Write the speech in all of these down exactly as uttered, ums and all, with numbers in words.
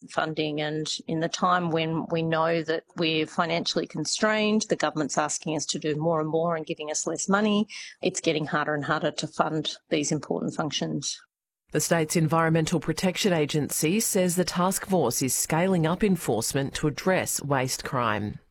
funding. And in the time when we know that we're financially constrained, the government's asking us to do more and more and giving us less money, it's getting harder and harder to fund these important functions. The state's Environmental Protection Agency says the task force is scaling up enforcement to address waste crime.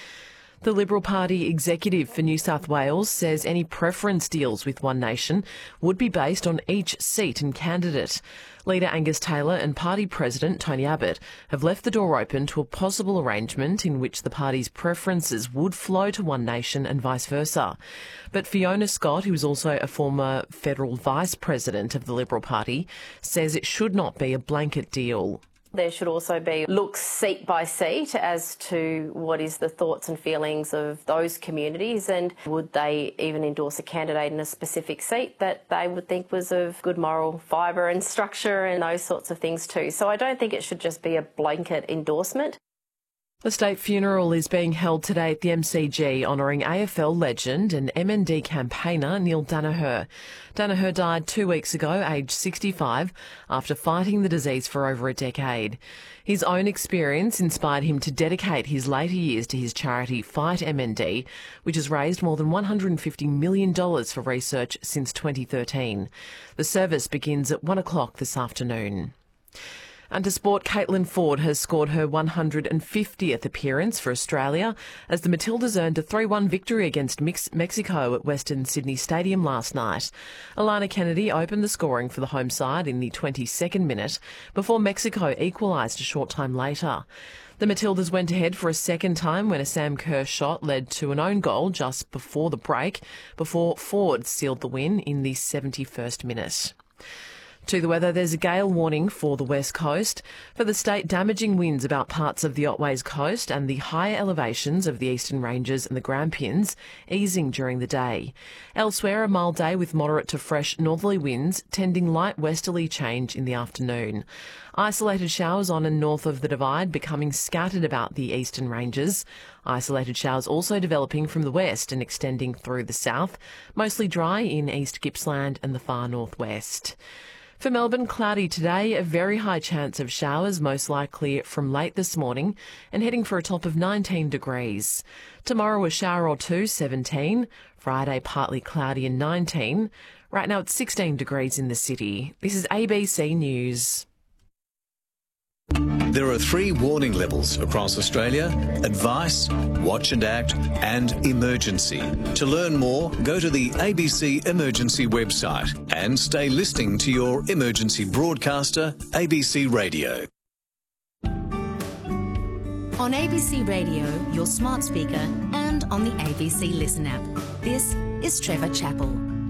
The Liberal Party executive for New South Wales says any preference deals with One Nation would be based on each seat and candidate. Leader Angus Taylor and party president Tony Abbott have left the door open to a possible arrangement in which the party's preferences would flow to One Nation and vice versa. But Fiona Scott, who is also a former federal vice president of the Liberal Party, says it should not be a blanket deal. There should also be looks seat by seat as to what is the thoughts and feelings of those communities, and would they even endorse a candidate in a specific seat that they would think was of good moral fibre and structure and those sorts of things too. So I don't think it should just be a blanket endorsement. The state funeral is being held today at the M C G, honouring A F L legend and M N D campaigner Neil Daniher. Daniher died two weeks ago, aged sixty-five, after fighting the disease for over a decade. His own experience inspired him to dedicate his later years to his charity Fight M N D, which has raised more than one hundred fifty million dollars for research since twenty thirteen. The service begins at one o'clock this afternoon. Under sport, Caitlin Ford has scored her one hundred fiftieth appearance for Australia as the Matildas earned a three one victory against Mexico at Western Sydney Stadium last night. Alana Kennedy opened the scoring for the home side in the twenty-second minute before Mexico equalised a short time later. The Matildas went ahead for a second time when a Sam Kerr shot led to an own goal just before the break, before Ford sealed the win in the seventy-first minute. To the weather, there's a gale warning for the west coast. For the state, damaging winds about parts of the Otways coast and the higher elevations of the Eastern Ranges and the Grampians easing during the day. Elsewhere, a mild day with moderate to fresh northerly winds, tending light westerly change in the afternoon. Isolated showers on and north of the Divide becoming scattered about the Eastern Ranges. Isolated showers also developing from the west and extending through the south, mostly dry in East Gippsland and the far northwest. For Melbourne, cloudy today, a very high chance of showers, most likely from late this morning, and heading for a top of nineteen degrees. Tomorrow, a shower or two, seventeen. Friday, partly cloudy and nineteen. Right now, it's sixteen degrees in the city. This is A B C News. There are three warning levels across Australia: advice, watch and act, and emergency. To learn more, go to the A B C Emergency website and stay listening to your emergency broadcaster, A B C Radio. On A B C Radio, your smart speaker, and on the A B C Listen app. This is Trevor Chappell.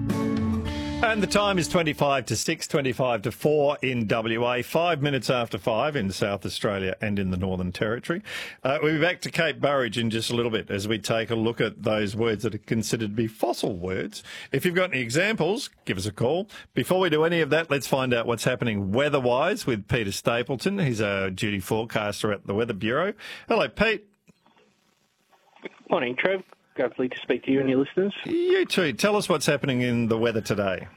And the time is twenty-five to six, twenty-five to four in W A, five minutes after five in South Australia and in the Northern Territory. Uh, we'll be back to Kate Burridge in just a little bit as we take a look at those words that are considered to be fossil words. If you've got any examples, give us a call. Before we do any of that, let's find out what's happening weather-wise with Peter Stapleton. He's a duty forecaster at the Weather Bureau. Hello, Pete. Morning, Trev. Lovely to speak to you and your listeners. You too. Tell us what's happening in the weather today.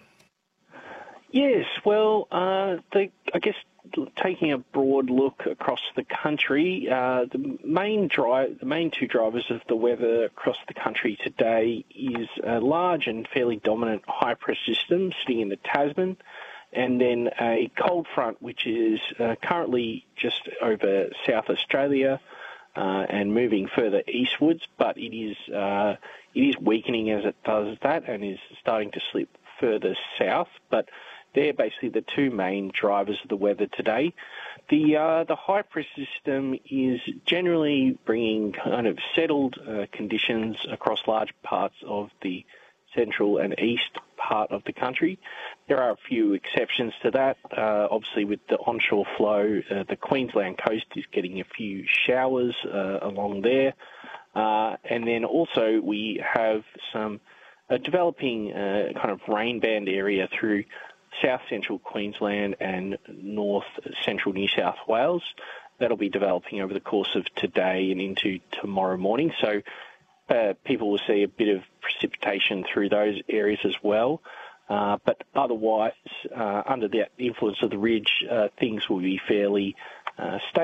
Yes, well, uh, the, I guess taking a broad look across the country, uh, the main dri- the main two drivers of the weather across the country today is a large and fairly dominant high-pressure system sitting in the Tasman, and then a cold front which is uh, currently just over South Australia, Uh, and moving further eastwards, but it is uh, it is weakening as it does that and is starting to slip further south. But they're basically the two main drivers of the weather today. The uh, the high pressure system is generally bringing kind of settled uh, conditions across large parts of the central and east part of the country. There are a few exceptions to that. Uh, obviously, with the onshore flow, uh, the Queensland coast is getting a few showers uh, along there. Uh, and then also we have some uh, developing uh, kind of rain band area through south central Queensland and north central New South Wales. That'll be developing over the course of today and into tomorrow morning. So Uh, people will see a bit of precipitation through those areas as well. Uh, but otherwise, uh, under the influence of the ridge, uh, things will be fairly uh, stable.